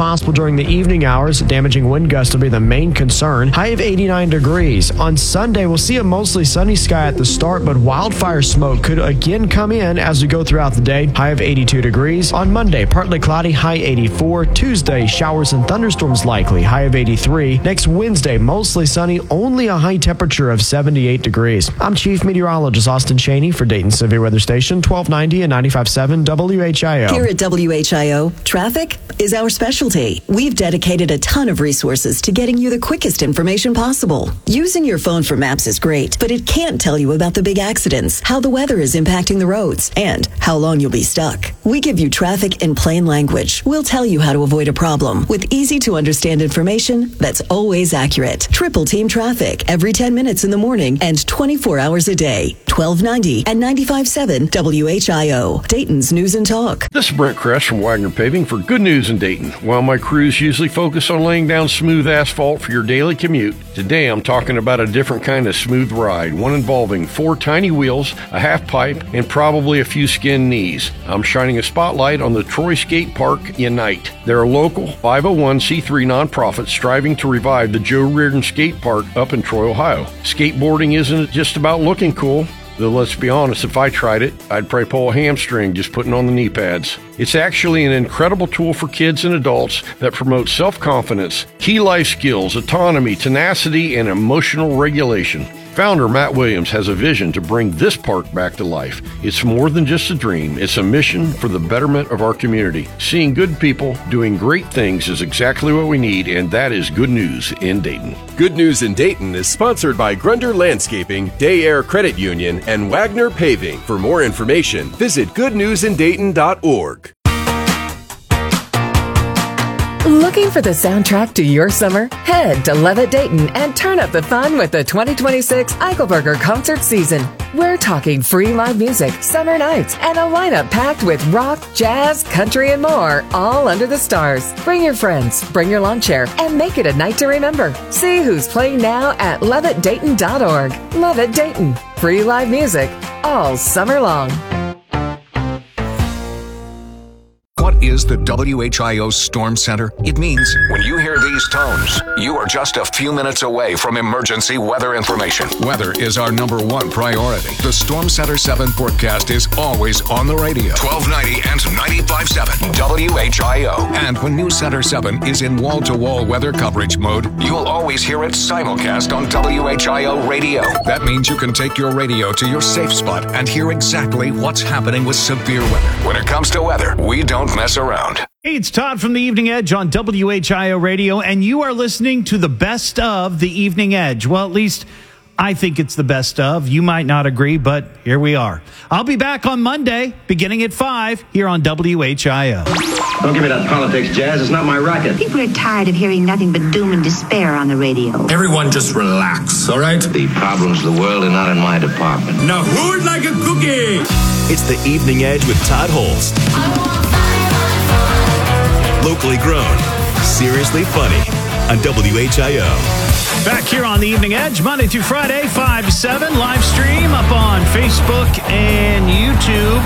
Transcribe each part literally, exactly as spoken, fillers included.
possible during the evening hours. Damaging wind gusts will be the main concern. High of eighty-nine degrees. On Sunday, we'll see a mostly sunny sky at the start, but wildfire smoke could again come in as we go throughout the day. High of eighty-two degrees. On Monday, partly cloudy, high eighty-four. Tuesday, showers and thunderstorms likely, high of eighty-three. Next Wednesday, mostly sunny, only a high temperature of seventy-eight degrees. I'm Chief Meteorologist Austin Cheney for Dayton Severe Weather Station, twelve ninety and ninety-five point seven W H I O. Here at W H I O, traffic is our specialty. We've dedicated a ton of resources to getting you the quickest information possible. Using your phone for maps is great, but it can't tell you about the big accidents, how the weather is impacting the roads, and how long you'll be stuck. We give you traffic in plain language. We'll tell you how to avoid a problem with easy-to-understand information that's always accurate. Triple Team Traffic every ten minutes in the morning and twenty-four hours a day. twelve ninety and ninety-five point seven W H I O, Dayton's News and Talk. This is Brent Kress from Wagner Paving for Good News in Dayton. While my crews usually focus on laying down smooth asphalt for your daily commute, today I'm talking about a different kind of smooth ride, one involving four tiny wheels, a half pipe, and probably a few skinned knees. I'm shining a spotlight on the Troy Skate Park Unite. They're a local five oh one c three nonprofit striving to revive the Joe Reardon Skate Park up in Troy, Ohio. Skateboarding isn't just about looking cool. Though let's be honest, if I tried it, I'd probably pull a hamstring just putting on the knee pads. It's actually an incredible tool for kids and adults that promotes self-confidence, key life skills, autonomy, tenacity, and emotional regulation. Founder Matt Williams has a vision to bring this park back to life. It's more than just a dream. It's a mission for the betterment of our community. Seeing good people doing great things is exactly what we need, and that is Good News in Dayton. Good News in Dayton is sponsored by Grunder Landscaping, Day Air Credit Union, and Wagner Paving. For more information, visit good news in dayton dot org. Looking for the soundtrack to your summer? Head to Levitt Dayton and turn up the fun with the twenty twenty-six Eichelberger Concert Season. We're talking free live music, summer nights, and a lineup packed with rock, jazz, country, and more, all under the stars. Bring your friends, bring your lawn chair, and make it a night to remember. See who's playing now at levitt dayton dot org. Levitt Dayton. Free live music all summer long. What is the W H I O Storm Center? It means when you hear these tones, you are just a few minutes away from emergency weather information. Weather is our number one priority. The Storm Center seven forecast is always on the radio. twelve ninety and ninety-five point seven W H I O. And when News Center seven is in wall-to-wall weather coverage mode, you'll always hear it simulcast on W H I O radio. That means you can take your radio to your safe spot and hear exactly what's happening with severe weather. When it comes to weather, we don't mess around. Hey, it's Todd from the Evening Edge on W H I O Radio, and you are listening to the best of the Evening Edge. Well, at least I think it's the best of. You might not agree, but here we are. I'll be back on Monday, beginning at five, here on W H I O. Don't give me that politics, Jazz. It's not my racket. People are tired of hearing nothing but doom and despair on the radio. Everyone just relax, all right? The problems of the world are not in my department. Now who'd like a cookie? It's the Evening Edge with Todd Holst. Locally grown, seriously funny on W H I O. Back here on the Evening Edge, Monday through Friday, five to seven, live stream up on Facebook and YouTube.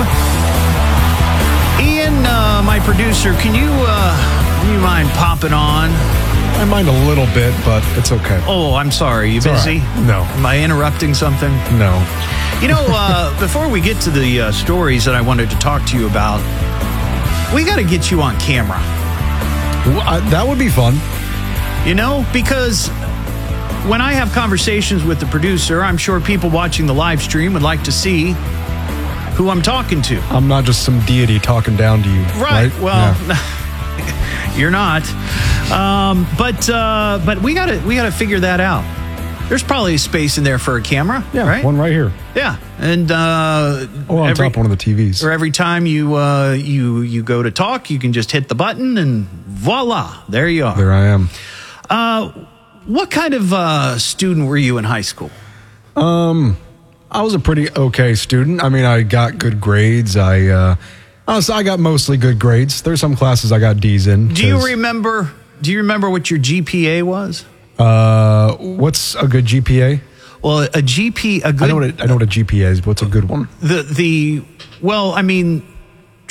Ian, uh, my producer, can you, uh, can you mind popping on? I mind a little bit, but it's okay. Oh, I'm sorry. You it's busy? Right. No. Am I interrupting something? No. You know, uh, before we get to the uh, stories that I wanted to talk to you about, we got to get you on camera. Well, uh, that would be fun. You know, because when I have conversations with the producer, I'm sure people watching the live stream would like to see who I'm talking to. I'm not just some deity talking down to you. Right. right? Well, yeah. You're not. Um, but uh, but we gotta we gotta figure that out. There's probably a space in there for a camera. Yeah, right? One right here. Yeah, and uh, or on every, top of one of the T Vs. Or every time you uh, you you go to talk, you can just hit the button and voila, there you are. There I am. Uh, what kind of uh, student were you in high school? Um, I was a pretty okay student. I mean, I got good grades. I uh, honestly, I got mostly good grades. There's some classes I got D's in. Do you remember? Do you remember what your G P A was? Uh, what's a good G P A? Well, a G P a good. I know what a, I know what a G P A is, but what's a good one? The the well, I mean,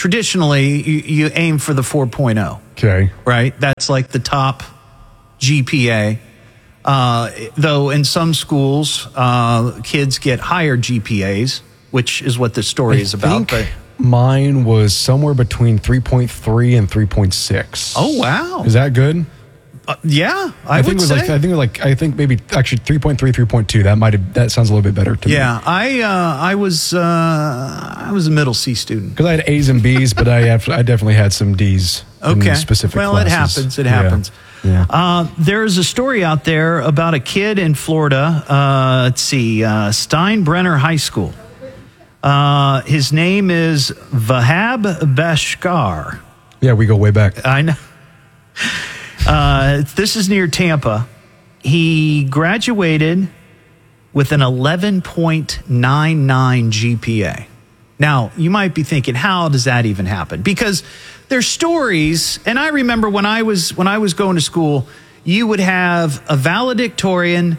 traditionally you, you aim for the four point oh. Okay. Right? That's like the top G P A. Uh, though in some schools, uh, kids get higher G P As, which is what this story I is about. think But mine was somewhere between three point three and three point six. Oh, wow. Is that good? Uh, yeah, I, I think would it was say. like I think it was like I think maybe actually three point three, three point two. That might have that sounds a little bit better to yeah, me. I uh, I was uh, I was a middle C student. Because I had A's and B's, but I have, I definitely had some D's. Okay. In specific well, classes. it happens. It Yeah. happens. Yeah. Uh, there's a story out there about a kid in Florida. Uh, let's see, uh, Steinbrenner High School. Uh, his name is Vahab Bashkar. Yeah, we go way back. I know. Uh, this is near Tampa. He graduated with an eleven point nine nine G P A. Now, you might be thinking, how does that even happen? Because there's stories, and I remember when I was when I was going to school, you would have a valedictorian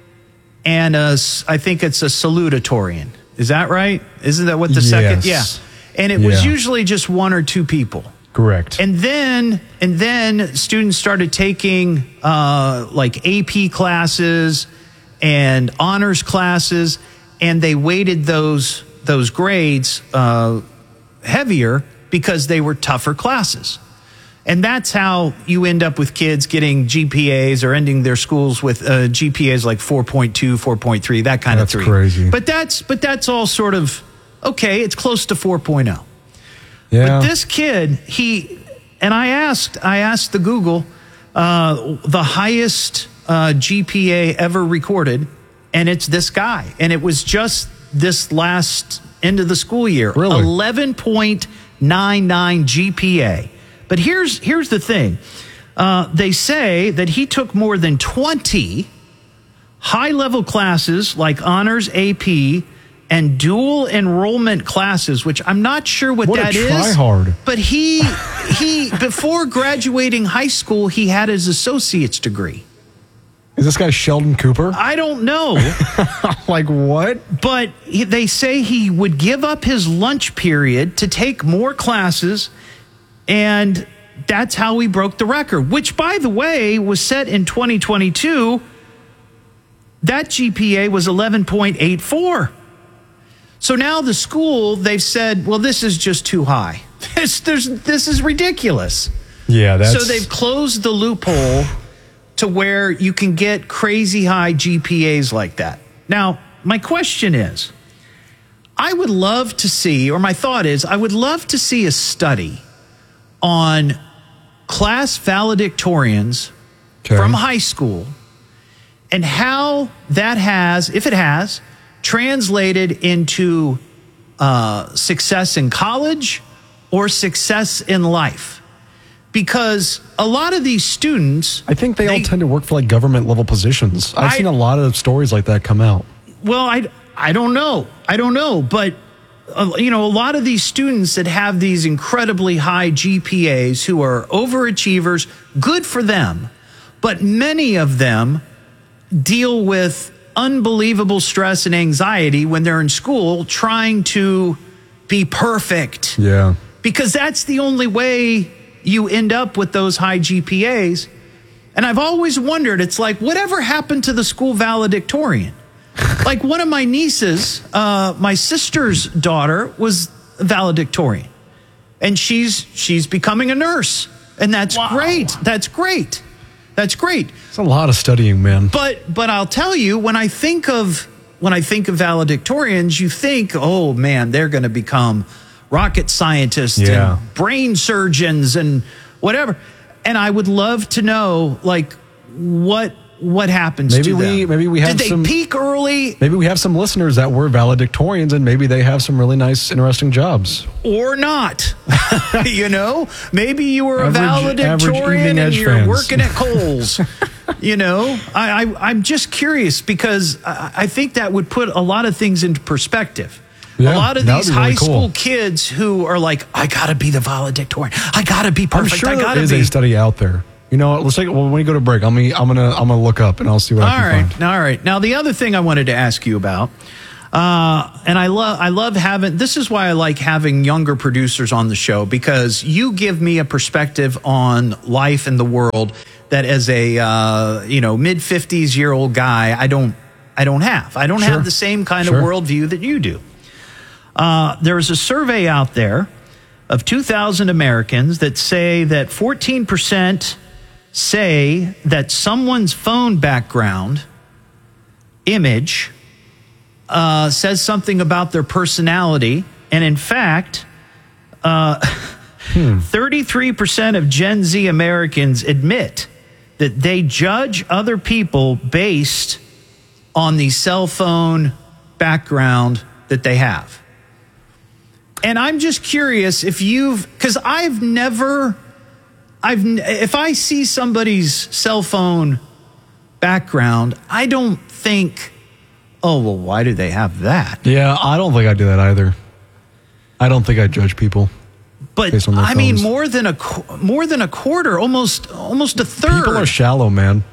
and a, I think it's a salutatorian. Is that right? Isn't that what the Yes. second? Yeah. And it was Yeah. usually just one or two people. Correct. And then, and then students started taking uh, like A P classes and honors classes, and they weighted those those grades uh, heavier because they were tougher classes. And that's how you end up with kids getting G P As or ending their schools with uh, G P As like four point two, four point three, that kind That's of three. crazy. But that's but that's all sort of okay. It's close to four point oh. Yeah. But this kid, he, and I asked, I asked the Google, uh, the highest uh, G P A ever recorded, and it's this guy. And it was just this last end of the school year. Really? eleven point nine nine G P A. But here's, here's the thing. Uh, they say that he took more than twenty high-level classes like honors A P and dual enrollment classes, which I'm not sure what, What a that is. tryhard. But he he before graduating high school, he had his associate's degree. Is this guy Sheldon Cooper? I don't know, Like what? but he, they say he would give up his lunch period to take more classes, and that's how he broke the record, which, by the way, was set in twenty twenty-two. That G P A was eleven point eight four. So now the school, they've said, well, this is just too high. This, there's, this is ridiculous. Yeah, that's So they've closed the loophole to where you can get crazy high G P As like that. Now, my question is, I would love to see, or my thought is, I would love to see a study on class valedictorians Okay. from high school and how that has, if it has, translated into uh, success in college or success in life. Because a lot of these students, I think they, all tend to work for like government level positions. I've I- seen a lot of stories like that come out. well, I, I don't know. I don't know. But, uh, you know, a lot of these students that have these incredibly high G P As who are overachievers, good for them. But many of them deal with unbelievable stress and anxiety when they're in school trying to be perfect. Yeah. Because that's the only way you end up with those high G P As. And I've always wondered, it's like, whatever happened to the school valedictorian? Like one of my nieces, uh, my sister's daughter was valedictorian. And she's she's becoming a nurse. And that's great. That's great. That's great. It's a lot of studying, man. But but I'll tell you, when I think of when I think of valedictorians, you think, oh man, they're going to become rocket scientists Yeah. and brain surgeons and whatever. And I would love to know, like, what what happens Maybe to we them. maybe we have Did they some peak early Maybe we have some listeners that were valedictorians, and maybe they have some really nice, interesting jobs. or not? You know, maybe you were a Average- average valedictorian Evening and Edge you're fans. working at Kohl's. You know, I, I I'm just curious because I, I think that would put a lot of things into perspective. Yeah, a lot of that would these be really high cool. school kids who are like, I gotta be the valedictorian. I gotta be I'm perfect. sure I there gotta is be. a study out there. You know what? Let's take. Well, when we go to break, I'm gonna I'm gonna I'm gonna look up and I'll see what All I can right, find. all right. Now, the other thing I wanted to ask you about, Uh, and I love, I love having, this is why I like having younger producers on the show, because you give me a perspective on life and the world that as a, uh, you know, mid fifties year old guy, I don't, I don't have. I don't Sure. have the same kind Sure. of worldview that you do. Uh, there is a survey out there of two thousand Americans that say that fourteen percent say that someone's phone background image uh, says something about their personality. And in fact, uh, hmm. thirty-three percent of Gen Z Americans admit that they judge other people based on the cell phone background that they have. And I'm just curious if you've, because I've never, I've if I see somebody's cell phone background, I don't think, oh, well, why do they have that? Yeah, I don't think I do that either. I don't think I judge people. But based on their I mean, phones. more than a qu- more than a quarter, almost almost a third. People are shallow, man.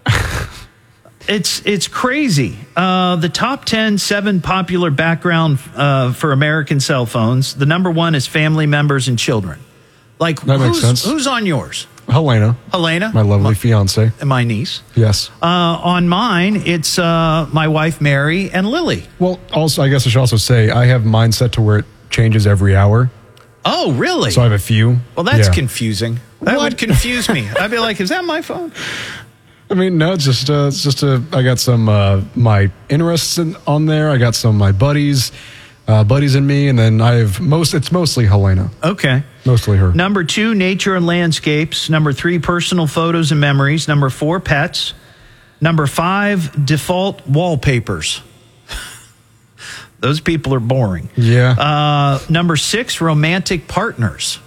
It's it's crazy. Uh, the top ten, seven popular background uh, for American cell phones. The number one is family members and children. Like, That makes who's, sense. who's on yours? Helena. Helena? My lovely fiance. And my niece. Yes. Uh, on mine, it's uh, my wife, Mary, and Lily. Well, also, I guess I should also say I have mine set to where it changes every hour. Oh, really? So I have a few. Well, that's Yeah. confusing. That What? would confuse me. I'd be like, is that my phone? I mean, no, it's just, uh, it's just a, I got some, uh, my interests in, on there. I got some, my buddies, uh, buddies and me. And then I have most, it's mostly Helena. Okay. Mostly her. Number two, nature and landscapes. Number three, personal photos and memories. Number four, pets. Number five, default wallpapers. Those people are boring. Yeah. Uh, number six, romantic partners.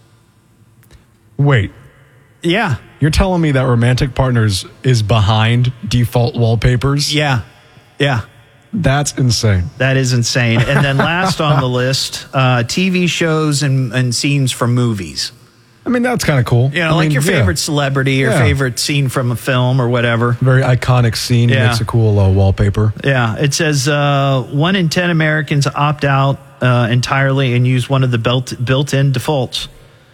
Wait, Yeah. you're telling me that romantic partners is behind default wallpapers? Yeah. Yeah. That's insane. That is insane. And then last on the list, uh, T V shows and, and scenes from movies. I mean, that's kind of cool. You know, I like mean, your yeah. favorite celebrity or Yeah. favorite scene from a film or whatever. Very iconic scene. Yeah. Makes a cool uh, wallpaper. Yeah, it says uh, one in ten Americans opt out uh, entirely and use one of the built, built-in defaults.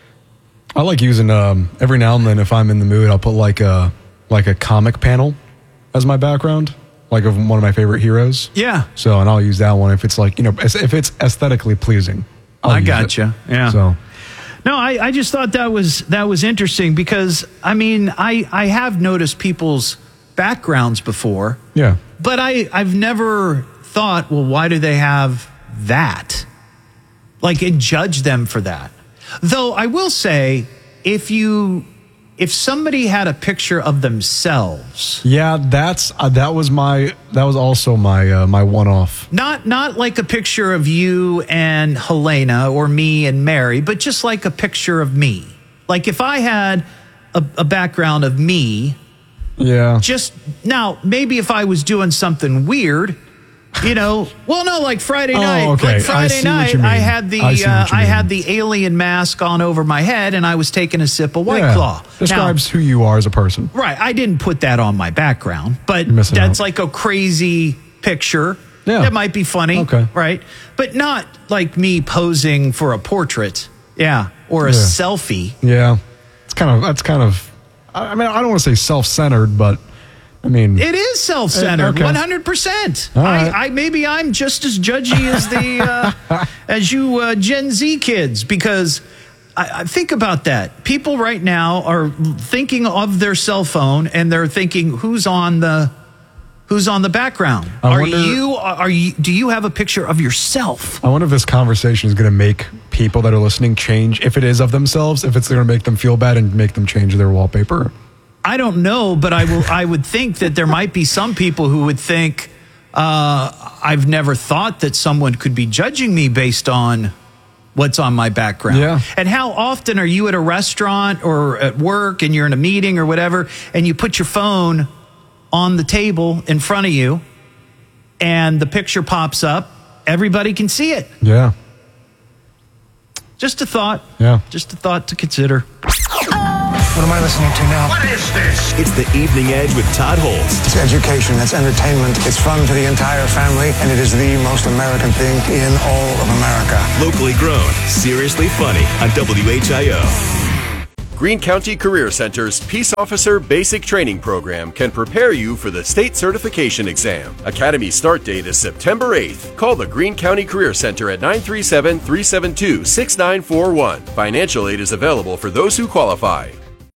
I like using um, every now and then if I'm in the mood, I'll put like a like a comic panel as my background, like of one of my favorite heroes. Yeah. So, and I'll use that one if it's like, you know, if it's aesthetically pleasing. I'll I use gotcha. it. Yeah. So, No, I, I just thought that was that was interesting because I mean I, I have noticed people's backgrounds before, yeah. but I, I've never thought, well, why do they have that? Like, and judge them for that. Though I will say, if you if somebody had a picture of themselves, Yeah, that's uh, that was my that was also my uh, my one off. not not like a picture of you and Helena or me and Mary, but just like a picture of me. Like if I had a, a background of me, Yeah. just now, maybe if I was doing something weird, you know, well, no, like Friday Oh, night, okay. like I Friday see what night, you mean. I had the I see uh, what you I mean. had the alien mask on over my head, and I was taking a sip of White Yeah. Claw. Now, Describes who you are as a person. right, I didn't put that on my background, but You're missing that's out. like a crazy picture. Yeah. That might be funny, Okay. right? But not like me posing for a portrait, yeah, or a Yeah. selfie. Yeah. It's kind of that's kind of I I mean, I don't want to say self-centered, but I mean, It is self-centered, Okay. one hundred percent. All right. I, I maybe I'm just as judgy as the uh, as you uh, Gen Z kids because I, I think about that. People right now are thinking of their cell phone and they're thinking who's on the who's on the background. I are wonder- you are you do you have a picture of yourself? I wonder if this conversation is going to make people that are listening change, if it is of themselves, if it's going to make them feel bad and make them change their wallpaper. I don't know, but I will. I would think that there might be some people who would think uh, I've never thought that someone could be judging me based on what's on my background. Yeah. And how often are you at a restaurant or at work and you're in a meeting or whatever, and you put your phone on the table in front of you, and the picture pops up, everybody can see it. Yeah. Just a thought. Yeah. Just a thought to consider. What am I listening to now? What is this? It's the Evening Edge with Todd Holtz. It's education, it's entertainment, it's fun to the entire family, and it is the most American thing in all of America. Locally grown, seriously funny on W H I O. Greene County Career Center's Peace Officer Basic Training Program can prepare you for the state certification exam. Academy start date is September eighth. Call the Greene County Career Center at nine three seven, three seven two, six nine four one. Financial aid is available for those who qualify.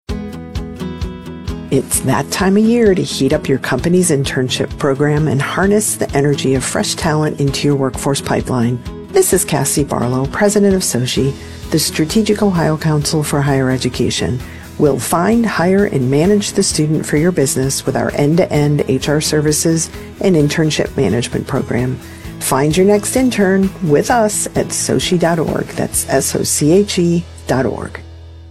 It's that time of year to heat up your company's internship program and harness the energy of fresh talent into your workforce pipeline. This is Cassie Barlow, president of SOCHI, the Strategic Ohio Council for Higher Education. We'll find, hire, and manage the student for your business with our end-to-end H R services and internship management program. Find your next intern with us at sochi dot org. That's S O C H E dot org.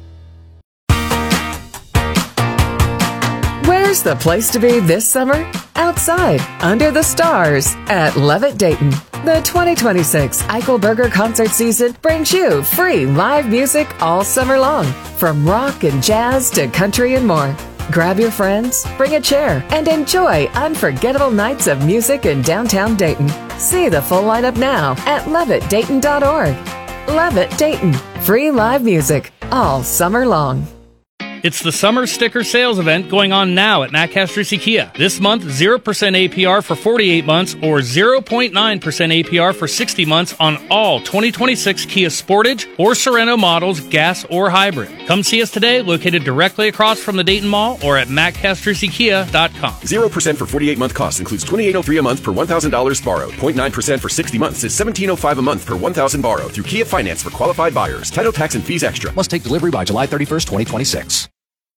Where's the place to be this summer? Outside, under the stars, at Levitt Dayton. The twenty twenty-six Eichelberger concert season brings you free live music all summer long, from rock and jazz to country and more. Grab your friends, bring a chair, and enjoy unforgettable nights of music in downtown Dayton. See the full lineup now at levitt dayton dot org. Levitt Dayton, free live music all summer long. It's the summer sticker sales event going on now at Matt Castrucci Kia. This month, zero percent A P R for forty-eight months or zero point nine percent A P R for sixty months on all twenty twenty-six Kia Sportage or Sorento models, gas or hybrid. Come see us today, located directly across from the Dayton Mall or at matt castrucci kia dot com. zero percent for forty-eight month cost includes twenty-eight oh three a month per one thousand dollars borrowed. zero point nine percent for sixty months is seventeen oh five a month per one thousand dollars borrowed through Kia Finance for qualified buyers. Title, tax, and fees extra. Must take delivery by July thirty-first, twenty twenty-six.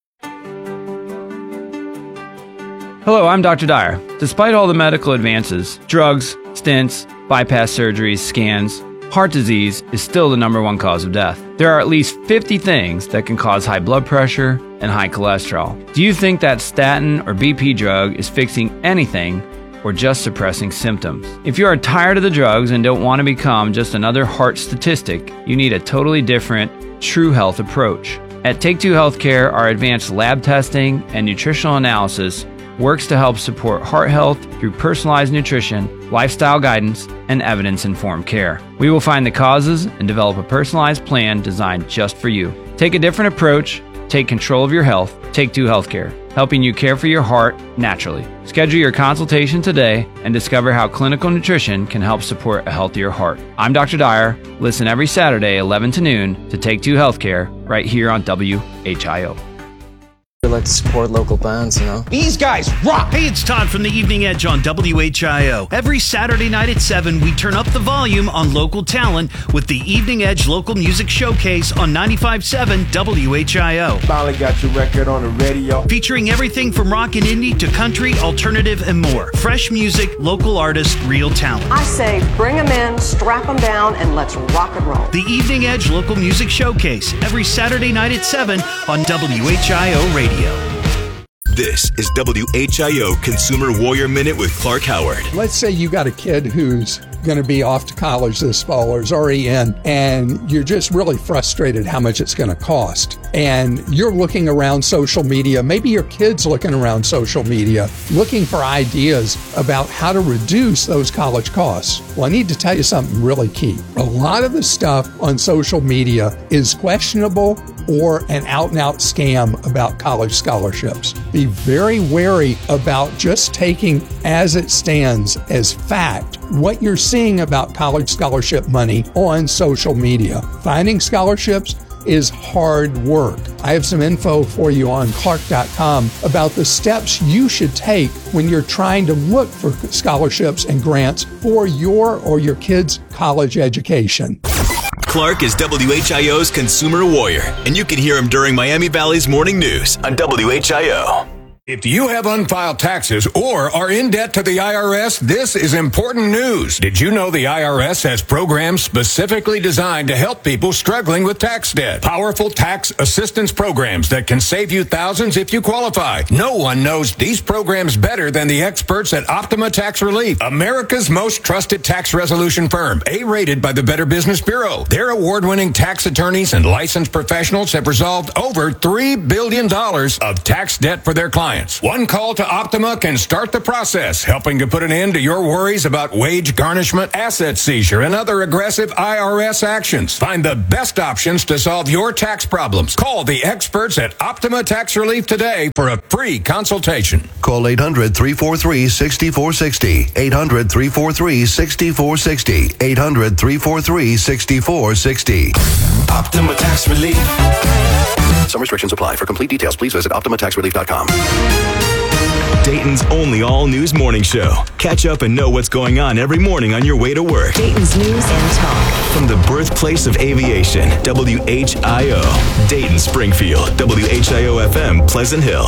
Hello, I'm Doctor Dyer. Despite all the medical advances, drugs, stents, bypass surgeries, scans, heart disease is still the number one cause of death. There are at least fifty things that can cause high blood pressure and high cholesterol. Do you think that statin or B P drug is fixing anything or just suppressing symptoms? If you are tired of the drugs and don't want to become just another heart statistic, you need a totally different, true health approach. At Take Two Healthcare, our advanced lab testing and nutritional analysis works to help support heart health through personalized nutrition, lifestyle guidance, and evidence-informed care. We will find the causes and develop a personalized plan designed just for you. Take a different approach, take control of your health. Take Two Healthcare, helping you care for your heart naturally. Schedule your consultation today and discover how clinical nutrition can help support a healthier heart. I'm Doctor Dyer. Listen every Saturday, eleven to noon, to Take Two Healthcare right here on W H I O. We like to support local bands, you know. These guys rock! Hey, it's Todd from the Evening Edge on W H I O. Every Saturday night at seven, we turn up the volume on local talent with the Evening Edge Local Music Showcase on ninety-five point seven W H I O. Finally got your record on the radio. Featuring everything from rock and indie to country, alternative, and more. Fresh music, local artists, real talent. I say bring them in, strap them down, and let's rock and roll. The Evening Edge Local Music Showcase, every Saturday night at seven on W H I O Radio. This is W H I O Consumer Warrior Minute with Clark Howard. Let's say you got a kid who's going to be off to college this fall or is already in, and you're just really frustrated how much it's going to cost. And you're looking around social media, maybe your kid's looking around social media, looking for ideas about how to reduce those college costs. Well, I need to tell you something really key. A lot of the stuff on social media is questionable or an out-and-out scam about college scholarships. Be very wary about just taking as it stands as fact what you're seeing about college scholarship money on social media. Finding scholarships is hard work. I have some info for you on clark dot com about the steps you should take when you're trying to look for scholarships and grants for your or your kids' college education. Clark is W H I O's Consumer Warrior, and you can hear him during Miami Valley's Morning News on W H I O. If you have unfiled taxes or are in debt to the I R S, this is important news. Did you know the I R S has programs specifically designed to help people struggling with tax debt? Powerful tax assistance programs that can save you thousands if you qualify. No one knows these programs better than the experts at Optima Tax Relief, America's most trusted tax resolution firm, A-rated by the Better Business Bureau. Their award-winning tax attorneys and licensed professionals have resolved over three billion dollars of tax debt for their clients. One call to Optima can start the process, helping to put an end to your worries about wage garnishment, asset seizure, and other aggressive I R S actions. Find the best options to solve your tax problems. Call the experts at Optima Tax Relief today for a free consultation. Call eight hundred, three four three, six four six zero. eight hundred, three four three, six four six zero. eight hundred, three four three, six four six zero. Optima Tax Relief. Some restrictions apply. For complete details, please visit optima tax relief dot com. Dayton's only all-news morning show. Catch up and know what's going on every morning on your way to work. Dayton's news and talk. From the birthplace of aviation, W H I O. Dayton, Springfield, W H I O F M, Pleasant Hill.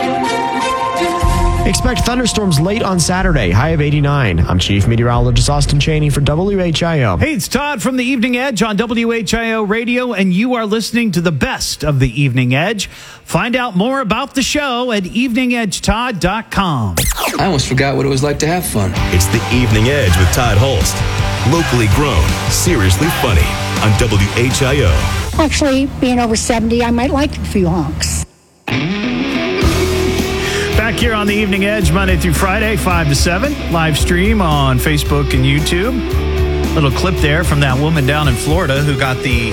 Expect thunderstorms late on Saturday, high of eighty-nine. I'm Chief Meteorologist Austin Chaney for W H I O. Hey, it's Todd from the Evening Edge on W H I O Radio, and you are listening to the best of the Evening Edge. Find out more about the show at evening edge todd dot com. I almost forgot what it was like to have fun. It's the Evening Edge with Todd Holst. Locally grown, seriously funny on W H I O. Actually, being over seventy, I might like a few honks. Back here on the Evening Edge, Monday through Friday, five to seven. Live stream on Facebook and YouTube. Little clip there from that woman down in Florida who got the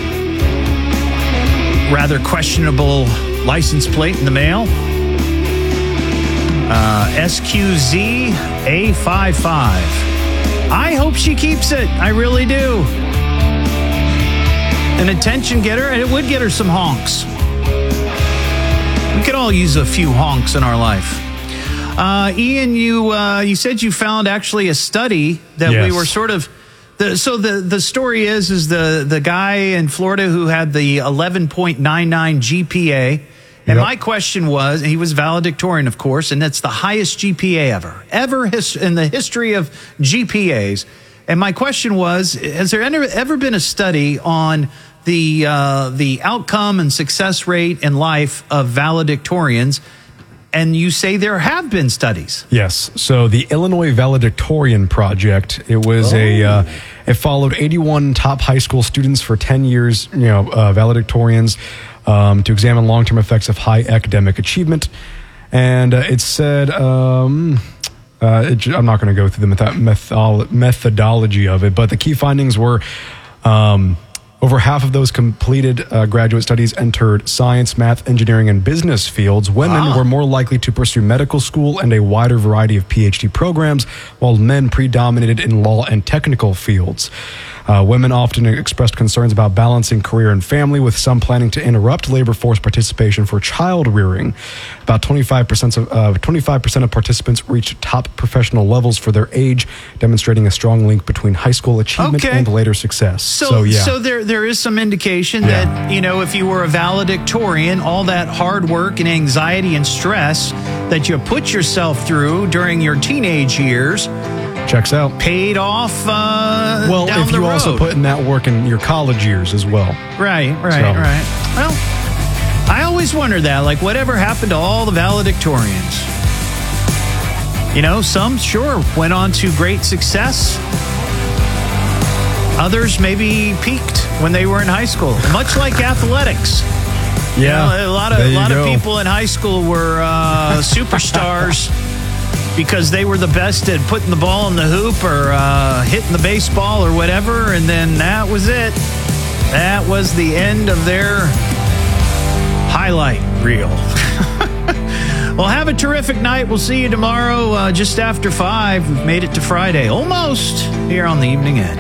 rather questionable license plate in the mail. Uh, S Q Z A fifty-five. I hope she keeps it. I really do. An attention getter, and it would get her some honks. We could all use a few honks in our life. Uh, Ian, you uh, you said you found actually a study that Yes. we were sort of. The, so the, the story is is the the guy in Florida who had the eleven point nine nine G P A, and Yep. my question was, he was valedictorian, of course, and that's the highest G P A ever ever his, in the history of G P As. And my question was, has there ever, ever been a study on the uh, the outcome and success rate in life of valedictorians? And you say there have been studies. Yes. So the Illinois Valedictorian Project, it was Oh. a, uh, it followed eighty-one top high school students for ten years, you know, uh, valedictorians, um, to examine long-term effects of high academic achievement. And uh, it said, um, uh, it, I'm not going to go through the method- method- methodology of it, but the key findings were, um, over half of those completed uh, graduate studies entered science, math, engineering, and business fields. Women Ah. were more likely to pursue medical school and a wider variety of P H D programs, while men predominated in law and technical fields. Uh, women often expressed concerns about balancing career and family, with some planning to interrupt labor force participation for child rearing. About twenty-five percent of uh, twenty-five percent of participants reached top professional levels for their age, demonstrating a strong link between high school achievement Okay. and later success. So, So, yeah. so there there is some indication Yeah. that, you know, if you were a valedictorian, all that hard work and anxiety and stress that you put yourself through during your teenage years Checks out. paid off uh, Well, down if the you road. also put in that work in your college years as well. Right, right, So- right. Well, I always wonder that, like, whatever happened to all the valedictorians? You know, some sure went on to great success. Others maybe peaked when they were in high school, much like athletics. You Yeah, know, a lot of there a you lot of go. people in high school were uh, superstars because they were the best at putting the ball in the hoop or uh, hitting the baseball or whatever, and then that was it. That was the end of their highlight reel. Well, have a terrific night. We'll see you tomorrow uh, just after five. We've made it to Friday, almost, here on the Evening Edge.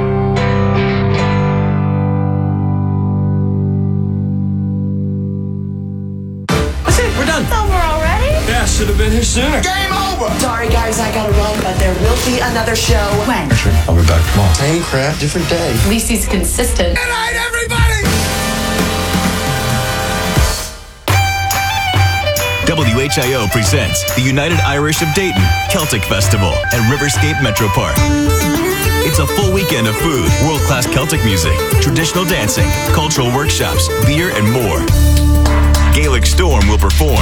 That's it. We're done. It's over already? Yeah, should have been here sooner. Game over. Sorry, guys, I gotta run, but there will be another show. When? Sure. I'll be back tomorrow. Same crap, different day. At least he's consistent. Good night, everybody. W H I O presents the United Irish of Dayton Celtic Festival at Riverscape Metro Park. It's a full weekend of food, world-class Celtic music, traditional dancing, cultural workshops, beer, and more. Gaelic Storm will perform.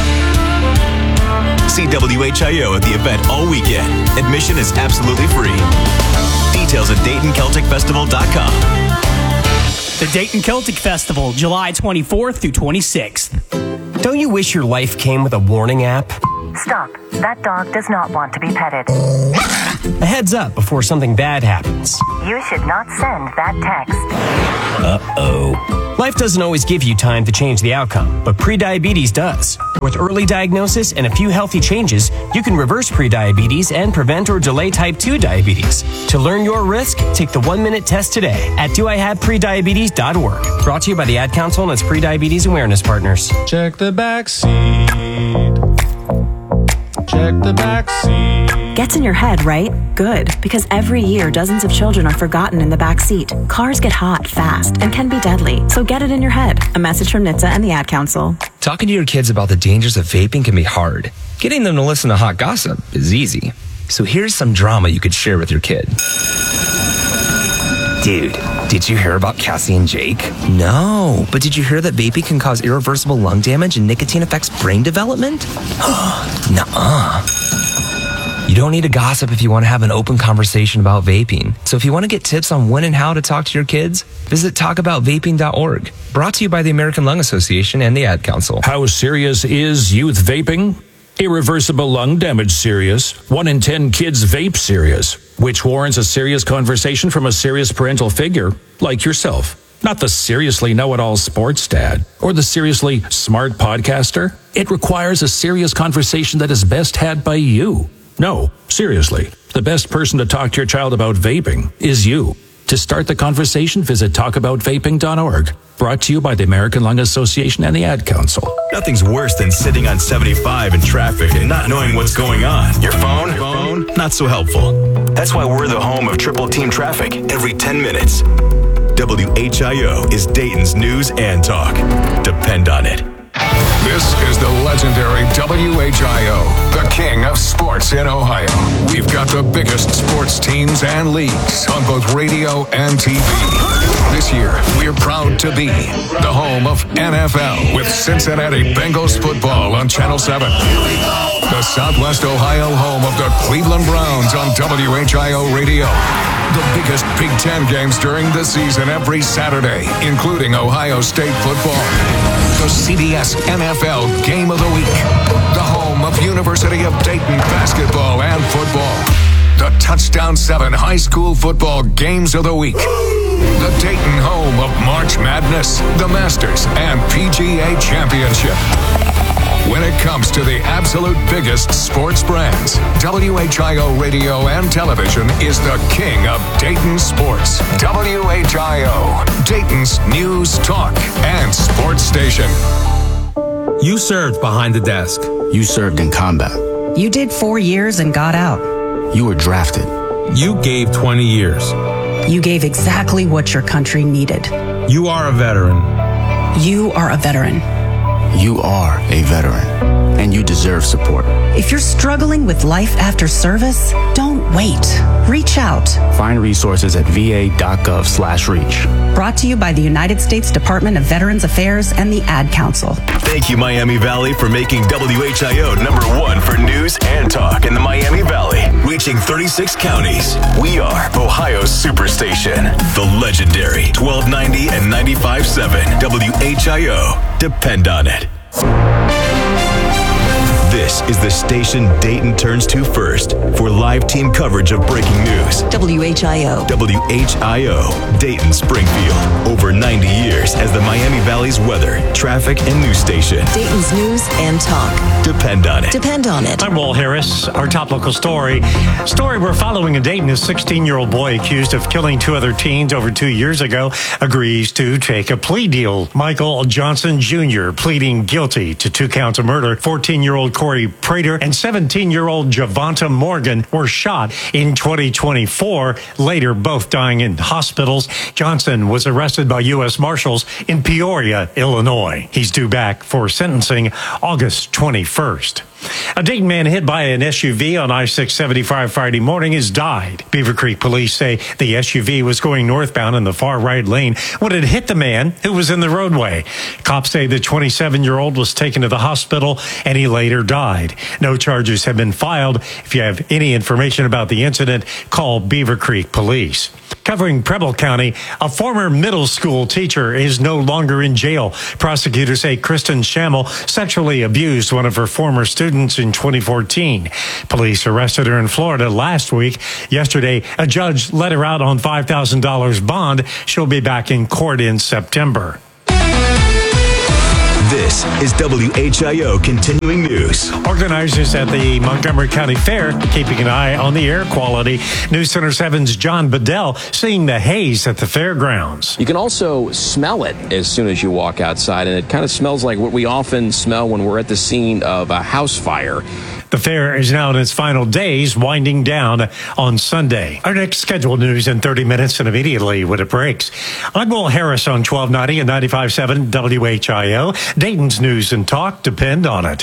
See W H I O at the event all weekend. Admission is absolutely free. Details at Dayton Celtic Festival dot com. The Dayton Celtic Festival, July twenty-fourth through twenty-sixth. Don't you wish your life came with a warning app? Stop. That dog does not want to be petted. A heads up before something bad happens. You should not send that text. Uh-oh. Life doesn't always give you time to change the outcome, but prediabetes does. With early diagnosis and a few healthy changes, you can reverse prediabetes and prevent or delay type two diabetes. To learn your risk, take the one-minute test today at do I have prediabetes dot org. Brought to you by the Ad Council and its Prediabetes Awareness Partners. Check the back seat. Check the back seat. Gets in your head, right? Good, because every year dozens of children are forgotten in the back seat. Cars get hot fast and can be deadly, so get it in your head. A message from N H T S A and the Ad Council. Talking to your kids about the dangers of vaping can be hard. Getting them to listen to hot gossip is easy. So here's some drama you could share with your kid. Dude, did you hear about Cassie and Jake? No, but did you hear that vaping can cause irreversible lung damage and nicotine affects brain development? Nuh-uh. You don't need to gossip if you want to have an open conversation about vaping. So if you want to get tips on when and how to talk to your kids, visit talk about vaping dot org. Brought to you by the American Lung Association and the Ad Council. How serious is youth vaping? Irreversible lung damage serious. One in ten kids vape serious, which warrants a serious conversation from a serious parental figure like yourself. Not the seriously know-it-all sports dad or the seriously smart podcaster. It requires a serious conversation that is best had by you. No, seriously, the best person to talk to your child about vaping is you. To start the conversation, visit talk about vaping dot org. Brought to you by the American Lung Association and the Ad Council. Nothing's worse than sitting on seventy-five in traffic and not knowing what's going on. Your phone? Phone? Not so helpful. That's why we're the home of Triple Team Traffic every ten minutes. W H I O is Dayton's news and talk. Depend on it. This is the legendary W H I O, the king of sports in Ohio. We've got the biggest sports teams and leagues on both radio and T V. This year, we're proud to be the home of N F L with Cincinnati Bengals football on Channel seven. The Southwest Ohio home of the Cleveland Browns on W H I O Radio. The biggest Big Ten games during the season every Saturday, including Ohio State football. The C B S N F L Game of the Week. The home of University of Dayton basketball and football. The Touchdown seven High School Football Games of the Week. The Dayton home of March Madness, the Masters, and P G A Championship. When it comes to the absolute biggest sports brands, W H I O Radio and Television is the king of Dayton sports. W H I O, Dayton's news, talk, and sports station. You served behind the desk. You served in combat. You did four years and got out. You were drafted. You gave twenty years. You gave exactly what your country needed. You are a veteran. You are a veteran. You are a veteran, and you deserve support. If you're struggling with life after service, don't wait. Reach out. Find resources at v a dot gov slash reach. Brought to you by the United States Department of Veterans Affairs and the Ad Council. Thank you, Miami Valley, for making W H I O number one for news and talk in the Miami Valley, reaching thirty-six counties. We are Ohio's superstation, the legendary twelve ninety and ninety-five point seven W H I O. Depend on it. This is the station Dayton turns to first for live team coverage of breaking news. W H I O. W H I O, Dayton Springfield. Over ninety years as the Miami Valley's weather, traffic, and news station. Dayton's news and talk. Depend on it. Depend on it. I'm Walt Harris. Our top local story. Story we're following in Dayton is a sixteen-year-old boy accused of killing two other teens over two years ago agrees to take a plea deal. Michael Johnson Junior pleading guilty to two counts of murder. fourteen-year-old Corey Lori Prater and seventeen-year-old Javonta Morgan were shot in twenty twenty-four, later both dying in hospitals. Johnson was arrested by U S Marshals in Peoria, Illinois. He's due back for sentencing August twenty-first. A Dayton man hit by an S U V on I six seventy-five Friday morning has died. Beaver Creek police say the S U V was going northbound in the far right lane when it hit the man who was in the roadway. Cops say the twenty-seven-year-old was taken to the hospital and he later died. No charges have been filed. If you have any information about the incident, call Beaver Creek Police. Covering Preble County, a former middle school teacher is no longer in jail. Prosecutors say Kristen Schammel sexually abused one of her former students in twenty fourteen. Police arrested her in Florida last week. Yesterday, a judge let her out on five thousand dollars bond. She'll be back in court in September. This is W H I O Continuing News. Organizers at the Montgomery County Fair keeping an eye on the air quality. News Center seven's John Bedell seeing the haze at the fairgrounds. You can also smell it as soon as you walk outside, and it kind of smells like what we often smell when we're at the scene of a house fire. The fair is now in its final days, winding down on Sunday. Our next scheduled news in thirty minutes and immediately when it breaks. I'm Will Harris on twelve ninety and ninety-five point seven W H I O. Dayton's news and talk depend on it.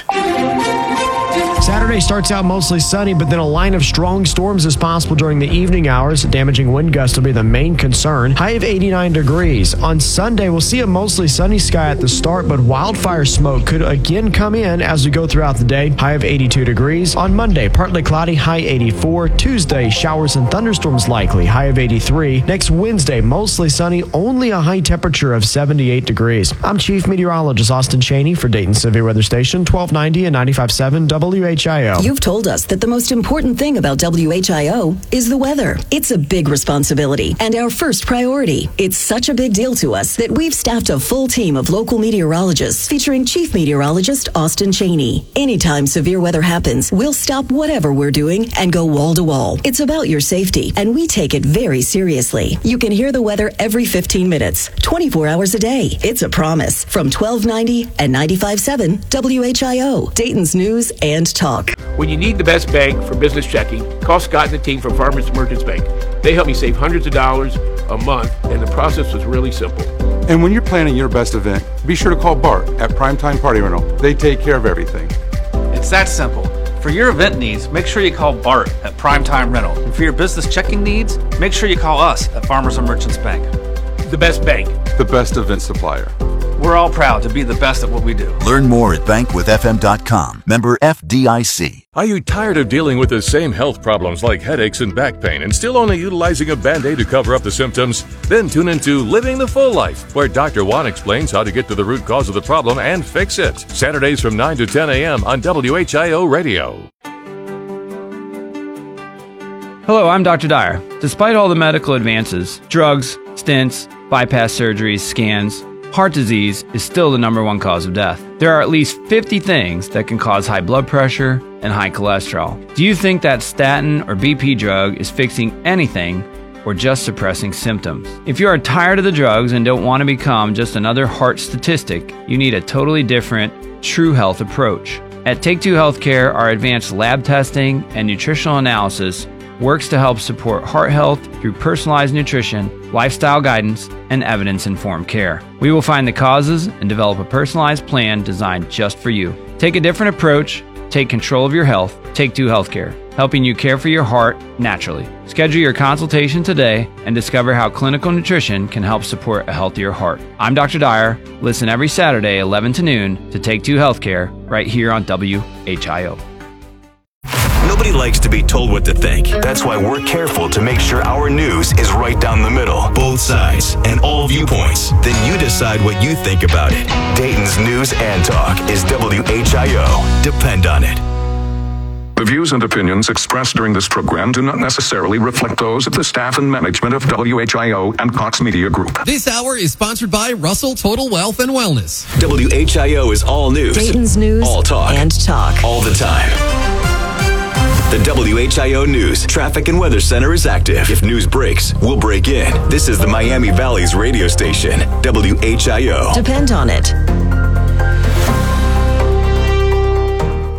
Saturday starts out mostly sunny, but then a line of strong storms is possible during the evening hours. Damaging wind gusts will be the main concern. High of eighty-nine degrees. On Sunday, we'll see a mostly sunny sky at the start, but wildfire smoke could again come in as we go throughout the day. High of eighty-two degrees. On Monday, partly cloudy, high eighty-four. Tuesday, showers and thunderstorms likely, high of eighty-three. Next Wednesday, mostly sunny, only a high temperature of seventy-eight degrees. I'm Chief Meteorologist Austin Cheney for Dayton Severe Weather Station, twelve ninety and ninety-five point seven W H I O. You've told us that the most important thing about W H I O is the weather. It's a big responsibility and our first priority. It's such a big deal to us that we've staffed a full team of local meteorologists featuring Chief Meteorologist Austin Cheney. Anytime severe weather happens, we'll stop whatever we're doing and go wall to wall. It's about your safety, and we take it very seriously. You can hear the weather every fifteen minutes, twenty-four hours a day. It's a promise from twelve ninety and ninety-five point seven W H I O, Dayton's News and Talk. When you need the best bank for business checking, call Scott and the team from Farmers Merchants Bank. They helped me save hundreds of dollars a month, and the process was really simple. And when you're planning your best event, be sure to call Bart at Primetime Party Rental. They take care of everything. It's that simple. For your event needs, make sure you call Bart at Primetime Rental. And for your business checking needs, make sure you call us at Farmers and Merchants Bank. The best bank. The best event supplier. We're all proud to be the best at what we do. Learn more at bank with f m dot com. Member F D I C. Are you tired of dealing with the same health problems like headaches and back pain and still only utilizing a Band-Aid to cover up the symptoms? Then tune into Living the Full Life, where Doctor Juan explains how to get to the root cause of the problem and fix it. Saturdays from nine to ten a.m. on W H I O Radio. Hello, I'm Doctor Dyer. Despite all the medical advances, drugs, stents, bypass surgeries, scans, heart disease is still the number one cause of death. There are at least fifty things that can cause high blood pressure and high cholesterol. Do you think that statin or B P drug is fixing anything or just suppressing symptoms? If you are tired of the drugs and don't want to become just another heart statistic, you need a totally different, true health approach. At Take Two Healthcare, our advanced lab testing and nutritional analysis works to help support heart health through personalized nutrition, lifestyle guidance, and evidence-informed care. We will find the causes and develop a personalized plan designed just for you. Take a different approach, take control of your health. Take Two Healthcare, helping you care for your heart naturally. Schedule your consultation today and discover how clinical nutrition can help support a healthier heart. I'm Doctor Dyer. Listen every Saturday, eleven to noon, to Take Two Healthcare right here on W H I O. Nobody likes to be told what to think. That's why we're careful to make sure our news is right down the middle, both sides, and all viewpoints. Then you decide what you think about it. Dayton's News and Talk is W H I O. Depend on it. The views and opinions expressed during this program do not necessarily reflect those of the staff and management of W H I O and Cox Media Group. This hour is sponsored by Russell Total Wealth and Wellness. W H I O is all news. Dayton's News all talk. and Talk. All the time. The W H I O News Traffic and Weather Center is active. If news breaks, we'll break in. This is the Miami Valley's radio station, W H I O. Depend on it.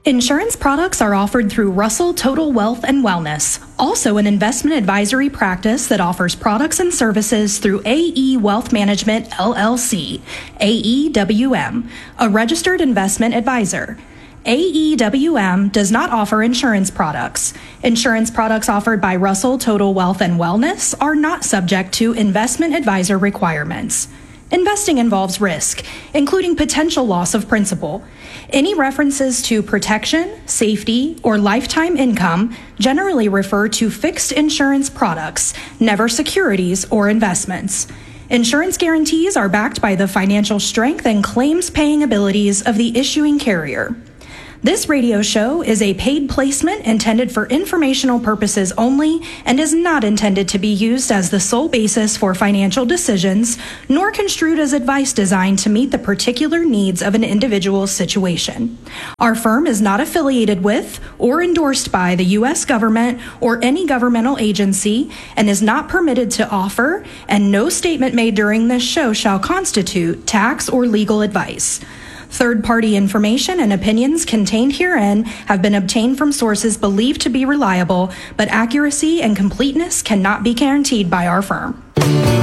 Insurance products are offered through Russell Total Wealth and Wellness, also an investment advisory practice that offers products and services through A E Wealth Management, L L C, A E W M, a registered investment advisor. A E W M does not offer insurance products. Insurance products offered by Russell Total Wealth and Wellness are not subject to investment advisor requirements. Investing involves risk, including potential loss of principal. Any references to protection, safety, or lifetime income generally refer to fixed insurance products, never securities or investments. Insurance guarantees are backed by the financial strength and claims-paying abilities of the issuing carrier. This radio show is a paid placement intended for informational purposes only and is not intended to be used as the sole basis for financial decisions, nor construed as advice designed to meet the particular needs of an individual's situation. Our firm is not affiliated with or endorsed by the U S government or any governmental agency and is not permitted to offer, and no statement made during this show shall constitute tax or legal advice. Third-party information and opinions contained herein have been obtained from sources believed to be reliable, but accuracy and completeness cannot be guaranteed by our firm.